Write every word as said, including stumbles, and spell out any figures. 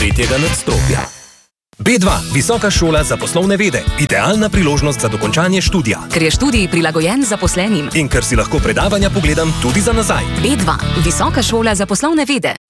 tretjega nadstropja. B dva, Visoka šola za poslovne vede. Idealna priložnost za dokončanje študija. Ker je študij prilagojen zaposlenim. In ker si lahko predavanja pogledam tudi za nazaj. B dva, Visoka šola za poslovne vede.